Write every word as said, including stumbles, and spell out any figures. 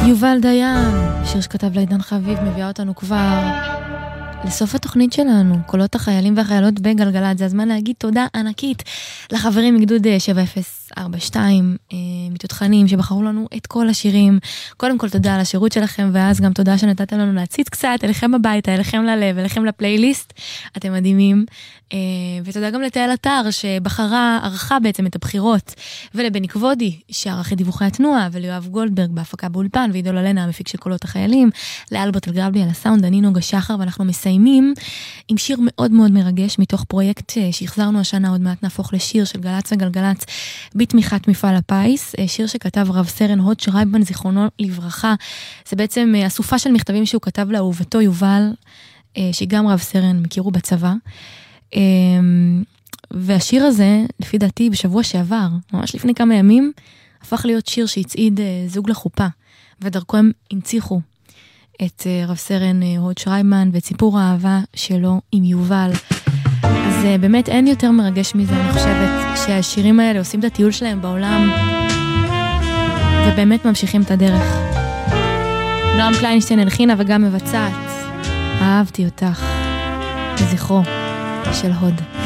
יובל דיין, שיר שכתב לעידן חביב, מביאה אותנו כבר לסוף התוכנית שלנו, קולות החיילים והחיילות בגלגלת. זה הזמן להגיד תודה ענקית לחברים מגדוד שבע אפס ארבע שתיים, מתותחנים שבחרו לנו את כל השירים. קודם כל תודה על השירות שלכם, ואז גם תודה שנתתם לנו להציץ קצת אליכם הביתה, אליכם ללב, אליכם לפלייליסט. אתם מדהימים. ותודה גם לתאל אתר שבחרה, ערכה בעצם את הבחירות, ולבני כבודי שערך את דיווחי התנועה, וליואב גולדברג בהפקה באולפן, ועידול אלנה המפיק של קולות החיילים, לאלברט אלגרבלי על הסאונד, אני נוגה שחר, ואנחנו מסיימים עם שיר מאוד מאוד מרגש מתוך פרויקט שהחזרנו השנה, עוד מעט נהפוך לשיר של גלץ וגלגלץ בתמיכת מפעל הפיס, שיר שכתב רב סרן הוד שרייבן זיכרונו לברכה. זה בעצם אסופה של מכתבים שהוא כתב לאהובתו יובל, שגם רב סרן מכירו בצבא. והשיר הזה, לפי דעתי, בשבוע שעבר, ממש לפני כמה ימים, הפך להיות שיר שהצעיד זוג לחופה, ודרכו הם הנציחו את רב סרן הוד שרייבן ואת סיפור האהבה שלו עם יובל. אז באמת אין יותר מרגש מזה, אני חושבת שהשירים האלה עושים את הטיול שלהם בעולם ובאמת ממשיכים את הדרך. נועם קליינשטיין הלחינה וגם מבצעת אהבתי אותך, לזכרו של הוד.